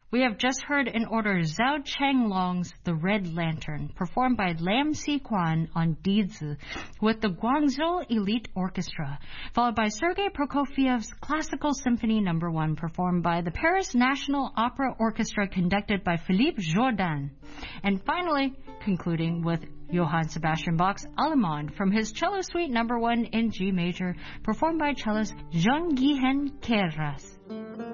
We have just heard in order Zhao Chenglong's The Red Lantern, performed by Lam Si Kwan on Dizi with the Guangzhou Elite Orchestra, followed by Sergei Prokofiev's Classical Symphony No. 1, performed by the Paris National Opera Orchestra, conducted by Philippe Jourdan. And finally, concluding with Johann Sebastian Bach's Allemande from his Cello Suite No. 1 in G major, performed by cellist Jean-Guihen Queyras.